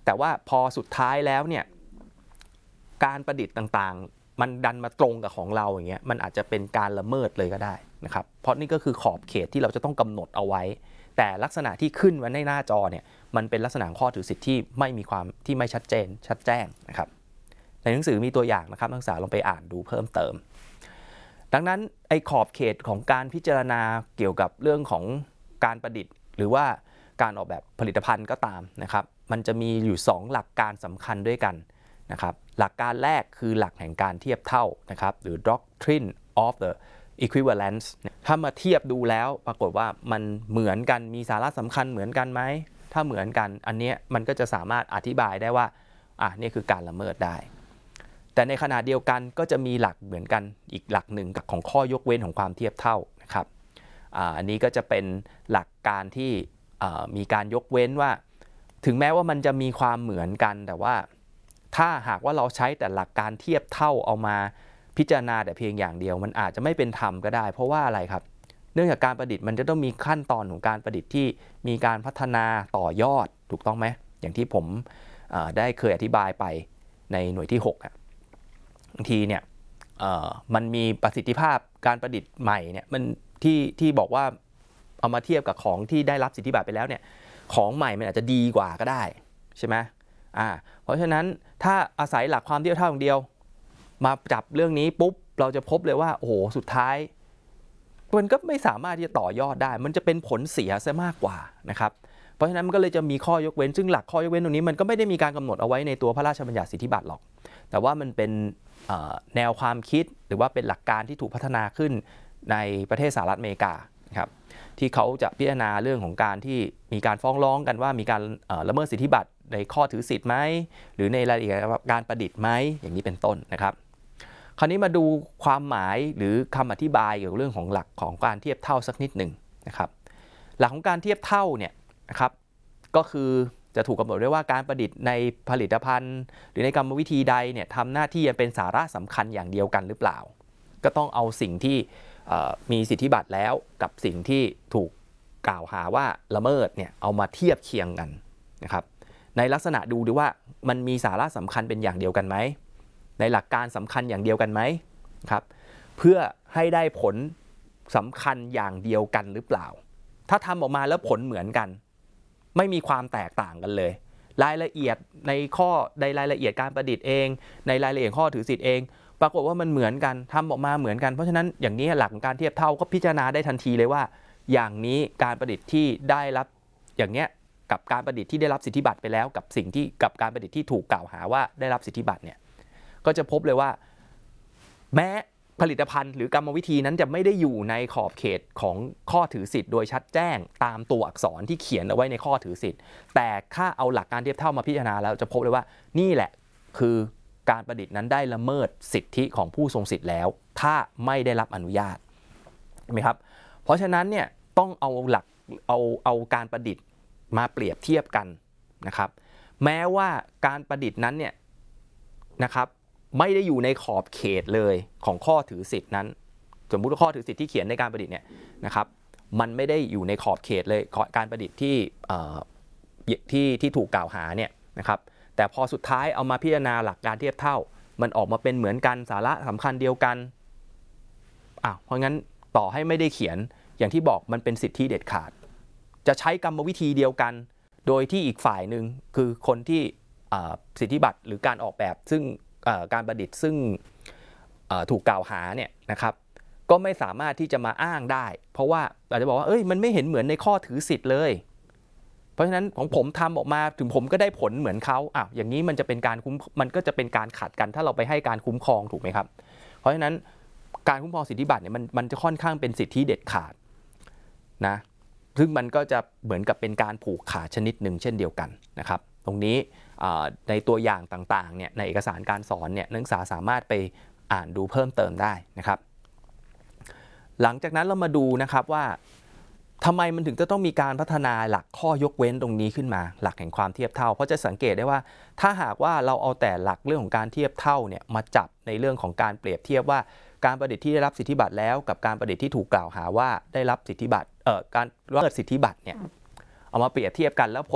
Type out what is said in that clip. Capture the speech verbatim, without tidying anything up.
แต่ว่าพอสุดท้ายแล้วเนี่ยการประดิษฐ์ต่างๆมันดันมาตรงกับของเราอย่างเงี้ยมันอาจจะเป็นการละเมิดเลยก็ได้นะครับเพราะนี่ก็คือขอบเขตที่เราจะต้องกำหนดเอาไว้แต่ลักษณะที่ขึ้นไว้ในหน้าจอเนี่ยมันเป็นลักษณะข้อถือสิทธิ์ที่ไม่มีความที่ไม่ชัดเจนชัดแจ้งนะครับในหนังสือมีตัวอย่างนะครับนักศึกษาลองไปอ่านดูเพิ่มเติมดังนั้นไอ้ขอบเขตของการพิจารณาเกี่ยวกับเรื่องของการประดิษฐ์หรือว่าการออกแบบผลิตภัณฑ์ก็ตามนะครับมันจะมีอยู่สองหลักการสำคัญด้วยกันนะครับหลักการแรกคือหลักแห่งการเทียบเท่านะครับหรือ doctrine of the equivalence ถ้ามาเทียบดูแล้วปรากฏว่ามันเหมือนกันมีสาระสำคัญเหมือนกันไหมถ้าเหมือนกันอันนี้มันก็จะสามารถอธิบายได้ว่าอ่ะนี่คือการละเมิดได้แต่ในขณะเดียวกันก็จะมีหลักเหมือนกันอีกหลักหนึ่งกับของข้อยกเว้นของความเทียบเท่านะครับ อ่า อันนี้ก็จะเป็นหลักการที่มีการยกเว้นว่าถึงแม้ว่ามันจะมีความเหมือนกันแต่ว่าถ้าหากว่าเราใช้แต่หลักการเทียบเท่าเอามาพิจารณาแต่เพียงอย่างเดียวมันอาจจะไม่เป็นธรรมก็ได้เพราะว่าอะไรครับเนื่องจากการประดิษฐ์มันจะต้องมีขั้นตอนของการประดิษฐ์ที่มีการพัฒนาต่อยอดถูกต้องไหมอย่างที่ผมได้เคยอธิบายไปในหน่วยที่หกอ่ะบางทีเนี่ยมันมีประสิทธิภาพการประดิษฐ์ใหม่เนี่ยมันที่ที่บอกว่าเอามาเทียบกับของที่ได้รับสิทธิบัตรไปแล้วเนี่ยของใหม่มันอาจจะดีกว่าก็ได้ใช่ไหมอ่าเพราะฉะนั้นถ้าอาศัยหลักความเทียบเท่าอย่างเดียวมาจับเรื่องนี้ปุ๊บเราจะพบเลยว่าโอ้โหสุดท้ายมันก็ไม่สามารถที่จะต่อยอดได้มันจะเป็นผลเสียซะมากกว่านะครับเพราะฉะนั้นมันก็เลยจะมีข้อยกเว้นซึ่งหลักข้อยกเว้นตรงนี้มันก็ไม่ได้มีการกำหนดเอาไว้ในตัวพระราชบัญญัติสิทธิบัตรหรอกแต่ว่ามันเป็นแนวความคิดหรือว่าเป็นหลักการที่ถูกพัฒนาขึ้นในประเทศสหรัฐอเมริกาครับที่เขาจะพิจารณาเรื่องของการที่มีการฟ้องร้องกันว่ามีการละเมิดสิทธิบัตรในข้อถือสิทธิ์ไหมหรือในรายละเอียดการประดิษฐ์ไหมอย่างนี้เป็นต้นนะครับคราวนี้มาดูความหมายหรือคำอธิบายเกี่ยวกับเรื่องของหลักของการเทียบเท่าสักนิดหนึ่งนะครับหลักของการเทียบเท่าเนี่ยนะครับก็คือจะถูกกำหนดไว้ว่าการประดิษฐ์ในผลิตภัณฑ์หรือในกรรมวิธีใดเนี่ยทำหน้าที่เป็นสาระสำคัญอย่างเดียวกันหรือเปล่าก็ต้องเอาสิ่งที่มีสิทธิบัตรแล้วกับสิ่งที่ถูกกล่าวหาว่าละเมิดเนี่ยเอามาเทียบเคียงกันนะครับในลักษณะดูดูว่ามันมีสาระสำคัญเป็นอย่างเดียวกันไหมในหลักการสำคัญอย่างเดียวกันไหมครับเพื่อให้ได้ผลสำคัญอย่างเดียวกันหรือเปล่าถ้าทำออกมาแล้วผลเหมือนกันไม่มีความแตกต่างกันเลยรายละเอียดในข้อในรายละเอียดการประดิษฐ์เองในรายละเอียดข้อถือสิทธิ์เองปรากฏว่ามันเหมือนกันทำออกมาเหมือนกันเพราะฉะนั้นอย่างนี้หลักของการเทียบเท่าก็พิจารณาได้ทันทีเลยว่าอย่างนี้การประดิษฐ์ที่ได้รับอย่างเนี้ยกับการประดิษฐ์ที่ได้รับสิทธิบัตรไปแล้วกับสิ่งที่กับการประดิษฐ์ที่ถูกกล่าวหาว่าได้รับสิทธิบัตรเนี่ยก็จะพบเลยว่าแม้ผลิตภัณฑ์หรือกรรมวิธีนั้นจะไม่ได้อยู่ในขอบเขตของข้อถือสิทธิ์โดยชัดแจ้งตามตัวอักษรที่เขียนเอาไว้ในข้อถือสิทธิ์แต่ถ้าเอาหลักการเทียบเท่ามาพิจารณาแล้วจะพบเลยว่านี่แหละคือการประดิษฐ์นั้นได้ละเมิดสิทธิของผู้ทรงสิทธิ์แล้วถ้าไม่ได้รับอนุญาตใช่ไหมครับเพราะฉะนั้นเนี่ยต้องเอาหลักเอาเอาการประดิษฐ์มาเปรียบเทียบกันนะครับแม้ว่าการประดิษฐ์นั้นเนี่ยนะครับไม่ได้อยู่ในขอบเขตเลยของข้อถือสิทธิ์นั้นสมมุติว่าข้อถือสิทธิ์ที่เขียนในการประดิษฐ์เนี่ยนะครับมันไม่ได้อยู่ในขอบเขตเลยการประดิษฐ์ที่ที่ที่ถูกกล่าวหาเนี่ยนะครับแต่พอสุดท้ายเอามาพิจารณาหลักการเทียบเท่ามันออกมาเป็นเหมือนกันสาระสำคัญเดียวกันอ้าวเพราะงั้นต่อให้ไม่ได้เขียนอย่างที่บอกมันเป็นสิทธิเด็ดขาดจะใช้กรรมวิธีเดียวกันโดยที่อีกฝ่ายหนึ่งคือคนที่สิทธิบัตรหรือการออกแบบซึ่งการประดิษฐ์ซึ่งถูกกล่าวหาเนี่ยนะครับก็ไม่สามารถที่จะมาอ้างได้เพราะว่าอาจจะบอกว่าเอ้ยมันไม่เห็นเหมือนในข้อถือสิทธิ์เลยเพราะฉะนั้นของผมทำออกมาถึงผมก็ได้ผลเหมือนเขาอ้าวอย่างนี้มันจะเป็นการคุ้มมันก็จะเป็นการขัดกันถ้าเราไปให้การคุ้มครองถูกไหมครับเพราะฉะนั้นการคุ้มครองสิทธิบัตรเนี่ยมันมันจะค่อนข้างเป็นสิทธิเด็ดขาดนะซึ่งมันก็จะเหมือนกับเป็นการผูกขาดชนิดหนึ่งเช่นเดียวกันนะครับตรงนี้ในตัวอย่างต่างๆเนี่ยในเอกสารการสอนเนี่ยนักศึกษาสามารถไปอ่านดูเพิ่มเติมได้นะครับหลังจากนั้นเรามาดูนะครับว่าทำไมมันถึงจะต้องมีการพัฒนาหลักข้อยกเว้นตรงนี้ขึ้นมาหลักแห่งความเทียบเท่าเพราะจะสังเกตได้ว่าถ้าหากว่าเราเอาแต่หลักเรื่องของการเทียบเท่าเนี่ยมาจับในเรื่องของการเปรียบเทียบว่าการประดิษฐ์ที่ได้รับสิทธิบัตรแล้วกับการประดิษฐ์ที่ถูกกล่าวหาว่าได้รับสิทธิบัตรเอ่อการละเมิดสิทธิบัตรเนี่ยเอามาเปรียบเทียบกันแล้วผล